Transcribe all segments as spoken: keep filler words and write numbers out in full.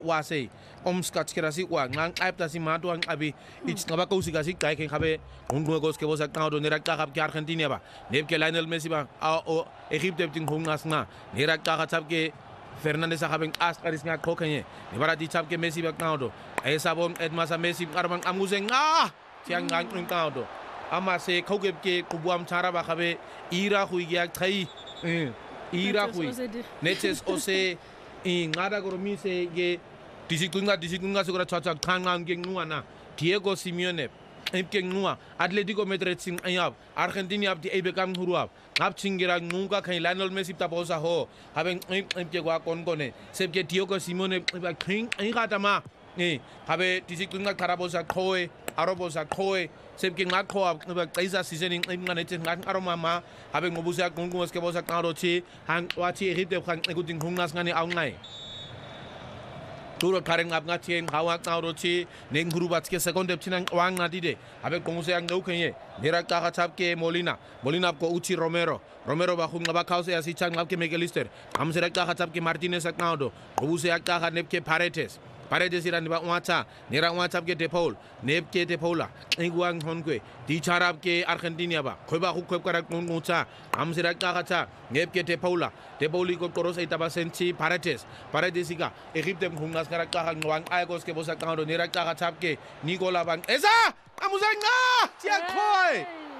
wase omskatskirasi wa ngang aipta si matu ang abi ich ngaba kausi kasi kai ken khabe ngungwe gos ke bosa tao do nerakta khab ke Argentina ba neb ke Lionel Messi ba o Egypte tin khungas na nerakta khab ke Fernandes khabeng as karis nga kokanye nebara di chap ke Messi ba tao do ay sabon edmasa Messi armang amuse nga tiang ngang tung tao do ama se khauke ke kubuam chara ba khabe ira hui gya thai ira hui neches ose in ngada goromi se ge Disikunga disikunga sugara chacha khanga ngeng nuana Diego Simeone emkeng nua Atletico Madrid sing ayab Argentina ab di ebekam huruab ngap chingira nunga khain Lionel Messi ta bosa ho haben emke gwa kon kone sebke Diego Simeone ba khing ai gata ma ni habe disikunga karabosa khoe arobosa khoe sebke ngak khoab ba kaisa seasoning imga ne ngak aroma ma habe ngobusa kungwas ke bosa karochi hang wachi hite khang ekuting hungnas ngani aungai Turo kareng ap ngatien hawak naurochi neng guru batske second epchinang wang nadide abe kongse ang ngaukenye nira ka chap ke Molina Molina ko uchi Romero Romero ba khung ngaba khause asi chang ngap ke McAllister am sera ka chap ke Martinez ak naudo obuse ak ka nep ke Paredes Paredes ira niba wacha nira wacha ke De Paul nep ke De Paula engwang honkwe di charap ke Argentina ba khoba khu khop karak ngungucha am sera ka cha nep ke De Paula De Pauli ko toros itaba senchi Paredes Paredes ika Egypte khungas karak ka ngwang aigos ke bosak naudo nira ka chap ke Nicola bang esa amuzanga tia khoi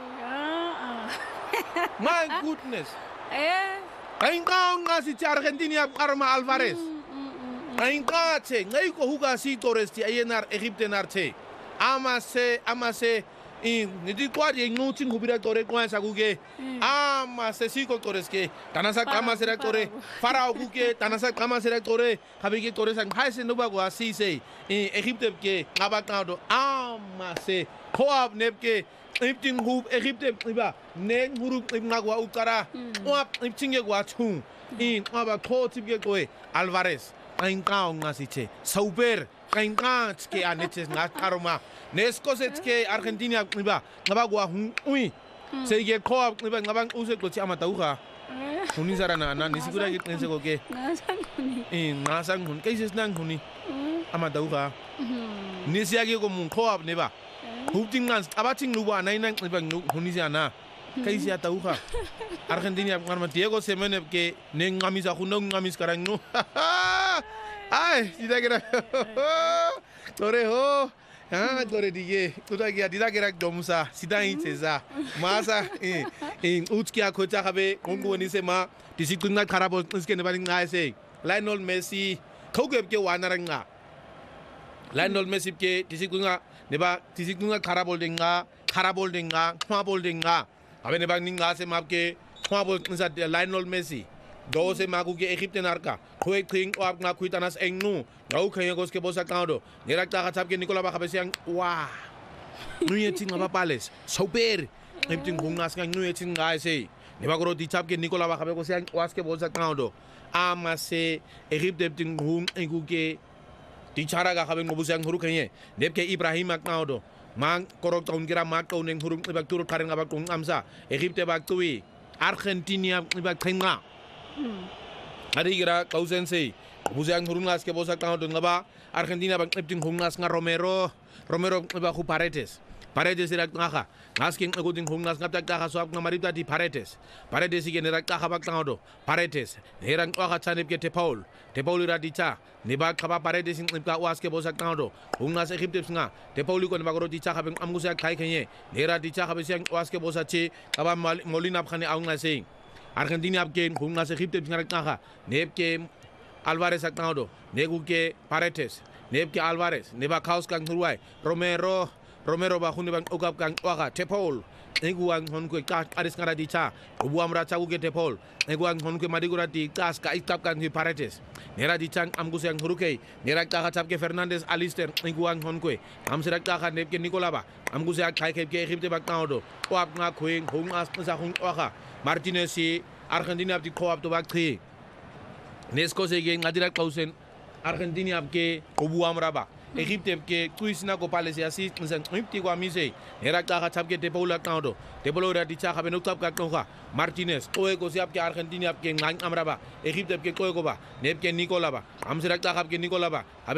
my goodness eh kain ka ngasi Argentina Karma Alvarez Kain ka che ngai ko huga si Torres ti ayenar Egypte narte amase amase in nidi kwa di ngutin hubira Torres kwa saguge amase si ko Torres ke tanasa kama sera Torres farao kuke tanasa kama sera Torres habige Torres ang haise no bagwa si se in Egypte ke ngabakado amase khoab nepke Egypte hub Egypte iba ne huru ngagwa ukara wap chinge gwa chung in aba kho tipge koe Alvarez Kain ka ngasi che sauber kain ka ke aneches na karoma nesko set ke Argentina iba ngaba gwa ui se ge ko iba ngabang use ko chi amata uha huni sara na na nisigura ge tense ko ke nasanguni eh nasang hun kai ses nang huni amata uha nisiage ko mun ko ab ne ba hupting ngan abating luba nai nang iba huni sana kai sia tauha Argentina ngarma Diego Simeone ke ne ngamis aku nong ngamis karang no ay tidak kira tore ho ah tore dige tuta kia tidak kira domsa sidai ceza masa eh eh utskia kocha kabe kongo ni sema disitunga karabo uske ne bani ngai se Lionel Messi kauge ke wanaranga Lionel Messi ke disitunga ne ba disitunga karabol denga karabol denga kwabol denga abe ne bani ngai se mapke kwabol nsa Lionel Messi Dose magu ke Egypte narka khoi thing op nga khuitanas engnu ngau khaya gos ke bosa kaudo nirakta khatap ke Nicola ba khabesiang wa nuye ting aba pales super empting hungas nga nuye ting ngai se ne bagro di chap ke Nicola ba khabe gosiang was ke bosa kaudo amase Egypte empting hung engu ke di chara ga khabe ngobusiang huru khanye nep ke Ibrahim ak kaudo mang korok taun kira mak ko neng hurung ibak turut kareng aba kung amsa Egypte bak tuwi Argentina ibak thenga Ari kira kausen sei busang hurungas ke bosak tao don ngaba Argentina bang epting hungas nga Romero Romero ba khu Paredes Paredes rak ngaka ngasking aguting hungas ngata ka swap nga marita di Paredes Paredes ge nerak ka bak tao do Paredes herang ka chanip ke Te Paul Te Paul ra di cha ne ba khaba Paredes ing ka was ke bosak tao do hungas Egypte nga Te Paul ko ne ba ro di cha khabeng amgusa khai khenye nera di cha khabe siang was ke bosachi kaba Molina khane aunga sei Argentina abken hungas Egypte ngarak ngaka neb ke Alvarez ak naudo negu ke Paredes neb ke Alvarez neba khaus kang ruai Romero Romero ba khuni bang ogap kang waka Te Paul negu ang hon ko ka aris ngara di cha obu amra cha ke Te Paul negu ang hon ko madigura di kas ka itap kang Paredes nera di chang am gusang huruke nera ka chap ke Fernandes Alister negu ang hon ko am serak ka neb ke Nicola ba am gusak khai ke Egypte bak naudo o ap nga khuing hungas sa hung waka Martinez si Argentina abdi khoab to bak thi Nesko se ge ngadirak pausen Argentina abke obu amraba Egypte ke kuisna ko pale se asi nsan impti ko amise era ka chap ke Te Paul akado Te Paul ra di cha khabe no tap ka tonga Martinez oe ko siap ke Argentina abke ngang amraba Egypte ke ko ko ba neb ke Nicola ba am se ra ka khab ke Nicola ba